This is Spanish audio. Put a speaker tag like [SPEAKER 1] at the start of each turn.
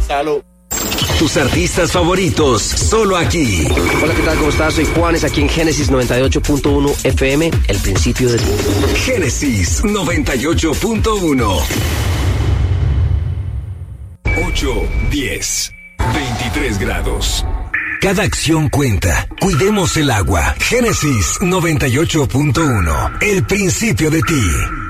[SPEAKER 1] Salud.
[SPEAKER 2] Tus artistas favoritos, solo aquí.
[SPEAKER 3] Hola, ¿qué tal? ¿Cómo estás? Soy Juanes, aquí en Génesis 98.1 FM, el principio de ti.
[SPEAKER 2] Génesis 98.1. 8, 10, 23 grados. Cada acción cuenta. Cuidemos el agua. Génesis 98.1. El principio de ti.